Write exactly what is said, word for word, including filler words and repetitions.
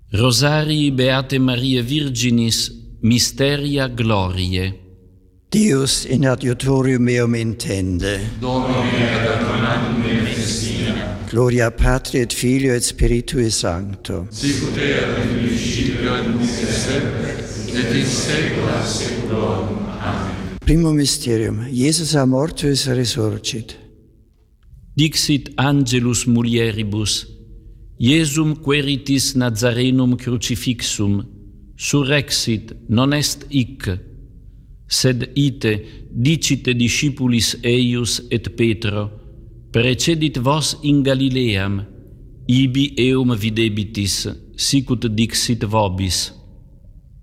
Rosarii Beate Maria Virginis, Mysteria Gloriae. Deus in adiutorium meum intende. Domine ad adonam me festina. Gloria Patri et Filio et Spiritui Sancto. Sicut erat in principio et nunc et semper, et in saecula saeculorum. Amen. Primum mysterium, Iesus a mortuis resurgit. Dixit angelus mulieribus, Iesum queritis Nazarenum crucifixum, surrexit, non est hic, sed ite dicite discipulis eius et Petro, precedit vos in Galileam, ibi eum videbitis, sicut dixit vobis.